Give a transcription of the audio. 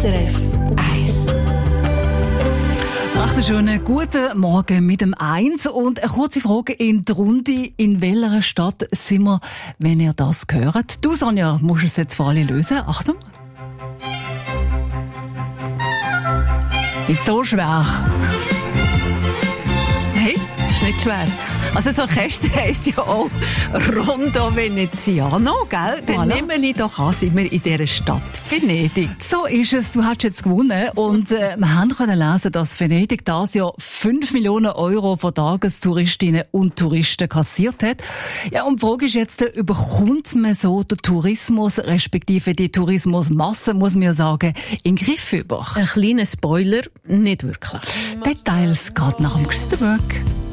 SRF 1. Ach, einen schönen guten Morgen mit dem 1 und eine kurze Frage in die Runde. In welcher Stadt sind wir, wenn ihr das hört? Du, Sonja, musst es jetzt für alle lösen. Achtung. Nicht so schwer. Hey, ist nicht schwer. Also das Orchester heisst ja auch Rondo Veneziano, gell? Dann nehme ich doch an, sind wir in dieser Stadt Venedig. So ist es. Du hast jetzt gewonnen. Und wir können lesen, dass Venedig das Jahr 5 Millionen Euro von Tagestouristinnen und Touristen kassiert hat. Ja, und die Frage ist jetzt, überkommt man so den Tourismus, respektive die Tourismusmasse, muss man ja sagen, in den Griff über? Ein kleiner Spoiler, nicht wirklich. Details gerade nach dem Christa Burke.